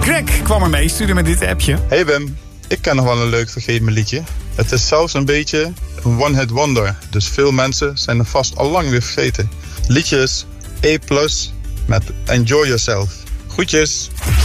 Greg kwam ermee, stuurde me dit appje. Hey Wim, ik ken nog wel een leuk vergeet me liedje. Het is zelfs een beetje een one-hit wonder. Dus veel mensen zijn er vast al lang weer vergeten. Liedje is A+ met Enjoy Yourself. Groetjes.